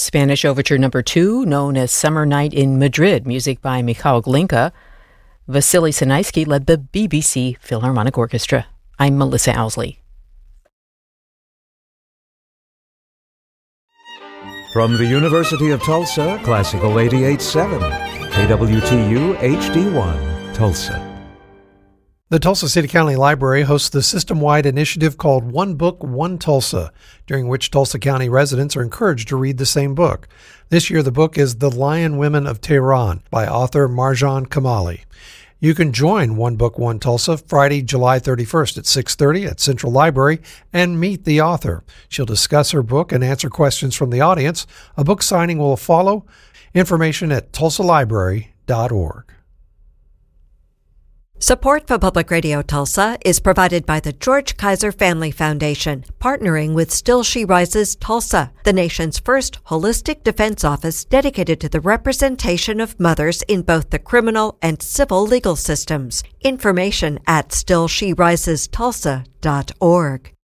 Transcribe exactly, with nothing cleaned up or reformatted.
Spanish Overture Number two, known as Summer Night in Madrid, music by Mikhail Glinka. Vasily Sinaisky led the B B C Philharmonic Orchestra. I'm Melissa Owsley. From the University of Tulsa, Classical eighty-eight point seven, K W T U H D one, Tulsa. The Tulsa City County Library hosts the system-wide initiative called One Book, One Tulsa, during which Tulsa County residents are encouraged to read the same book. This year, the book is The Lion Women of Tehran by author Marjan Kamali. You can join One Book, One Tulsa Friday, July thirty-first at six thirty at Central Library and meet the author. She'll discuss her book and answer questions from the audience. A book signing will follow. Information at tulsa library dot org. Support for Public Radio Tulsa is provided by the George Kaiser Family Foundation, partnering with Still She Rises Tulsa, the nation's first holistic defense office dedicated to the representation of mothers in both the criminal and civil legal systems. Information at still she rises tulsa dot org.